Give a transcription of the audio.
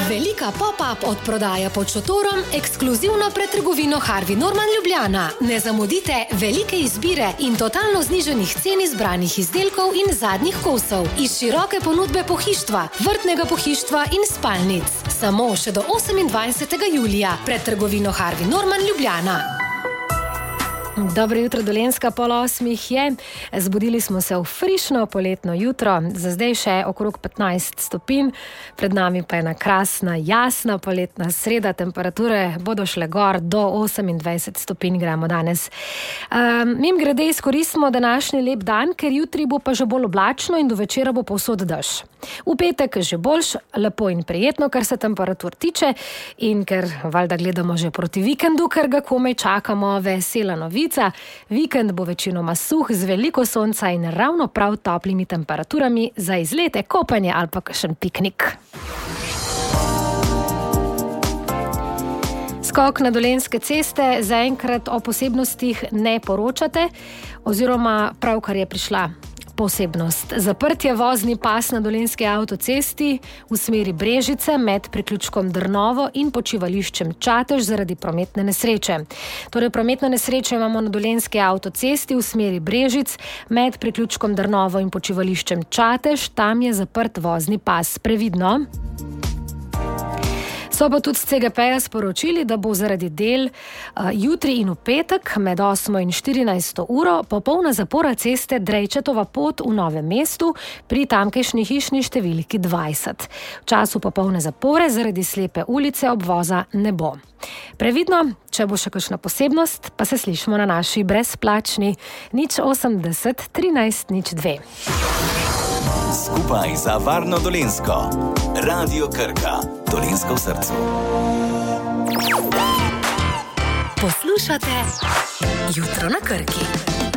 Velika pop-up odprodaja pod šotorom ekskluzivno pred trgovino Harvey Norman Ljubljana. Ne zamudite velike izbire in totalno znižanih cen izbranih izdelkov in zadnjih kosov iz široke ponudbe pohištva, vrtnega pohištva in spalnic. Samo še do 28. julija pred trgovino Harvey Norman Ljubljana. Dobro jutro, Dolenjska, 7:30 je. Zbudili smo se v frišno poletno jutro, za zdaj še okrog 15 stopinj, pred nami pa je ena krasna, jasna poletna sreda, temperature bodo šle gor do 28 stopinj gremo danes. Mimogrede izkoristimo današnji lep dan, ker jutri bo pa že bolj oblačno in do večera bo povsod dež. V petek že boljš, lepo in prijetno, kar se temperatur tiče, in ker valjda gledamo že proti vikendu, ker ga komaj čakamo, vesela novica. Vikend bo večinoma suh, z veliko sonca in ravno prav toplimi temperaturami za izlete, kopanje ali pa kakšen piknik. Skok na Dolenjske ceste zaenkrat o posebnostih ne poročate, oziroma pravkar je prišla posebnost. Zaprt je vozni pas na Dolenjski avtocesti v smeri Brežice med priključkom Drnovo in počivališčem Čatež zaradi prometne nesreče. Torej, prometno nesrečo imamo na Dolenjski avtocesti v smeri Brežic med priključkom Drnovo in počivališčem Čatež. Tam je zaprt vozni pas. Previdno. So pa tudi z CGP-ja sporočili, da bo zaradi del jutri in v petek med 8 in 14 uro popolna zapora ceste Drejčetova pot v Novem mestu pri tamkajšnji hišni številki 20. V času popolne zapore zaradi slepe ulice obvoza ne bo. Previdno, če bo še kakšna posebnost, pa se slišimo na naši brezplačni 080 13 02. Skupaj za varno Dolenjsko. Radio Krka. Dolenjsko v srcu. Poslušate Jutro na Krki.